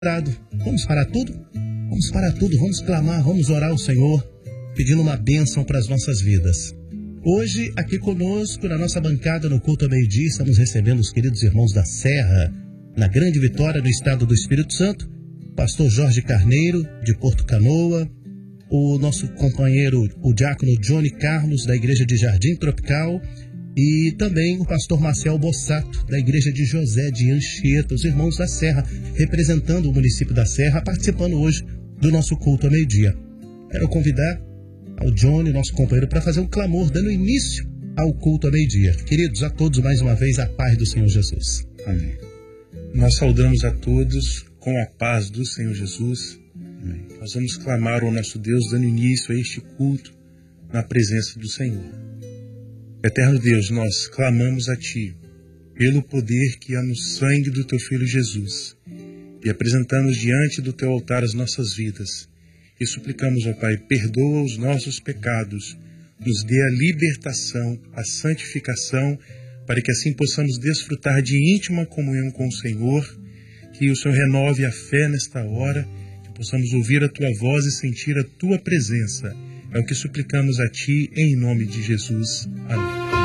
parado. Vamos parar tudo? Vamos parar tudo, vamos clamar, vamos orar ao Senhor, pedindo uma bênção para as nossas vidas. Hoje, aqui conosco, na nossa bancada, no culto ao meio-dia, estamos recebendo os queridos irmãos da Serra, na Grande Vitória, no estado do Espírito Santo, pastor Jorge Carneiro, de Porto Canoa, o nosso companheiro, o diácono Johnny Carlos, da Igreja de Jardim Tropical, e também o pastor Marcel Bossato, da Igreja de José de Anchieta, os irmãos da Serra, representando o município da Serra, participando hoje do nosso culto ao meio-dia. Quero convidar ao Johnny, nosso companheiro, para fazer um clamor, dando início ao culto ao meio-dia. Queridos, a todos, mais uma vez, a paz do Senhor Jesus. Amém. Nós saudamos a todos com a paz do Senhor Jesus. Amém. Nós vamos clamar ao nosso Deus, dando início a este culto na presença do Senhor. Eterno Deus, nós clamamos a Ti, pelo poder que há no sangue do Teu Filho Jesus, e apresentamos diante do Teu altar as nossas vidas, e suplicamos, ó Pai, perdoa os nossos pecados, nos dê a libertação, a santificação, para que assim possamos desfrutar de íntima comunhão com o Senhor, que o Senhor renove a fé nesta hora, que possamos ouvir a Tua voz e sentir a Tua presença. É o que suplicamos a Ti, em nome de Jesus. Amém.